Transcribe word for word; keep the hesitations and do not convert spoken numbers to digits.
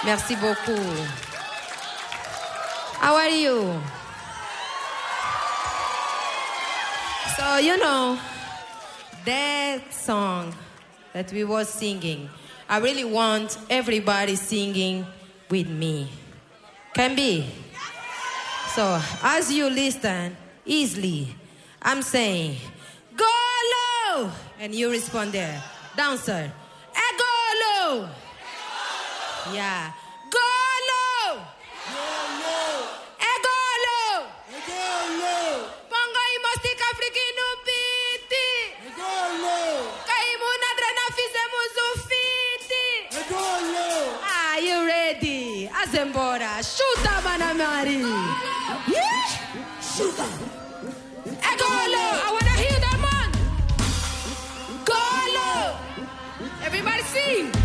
Merci beaucoup. How are you? So, you know, that song that we were singing, I really want everybody singing with me. Can be? So, as you listen, easily, I'm saying, go low! And you respond there. Dancer, eh, go low! Yeah. Go low! Go low! Eh, go low! Go low! Pongo y mostic africano piti! Go low! Kaimuna drena fizemos o fiti! Go low! Are you ready? Azembora, shoot up, Manamari! Yeah? Shoot up! Eh, go low! I wanna hear that, man! Go low! Everybody sing!